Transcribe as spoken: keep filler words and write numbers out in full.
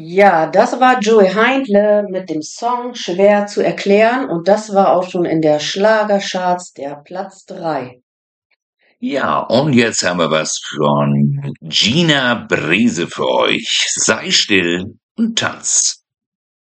Ja, das war Joey Heindle mit dem Song Schwer zu erklären und das war auch schon in der Schlagercharts der Platz drei. Ja, und jetzt haben wir was von Gina Brese für euch. Sei still und tanz.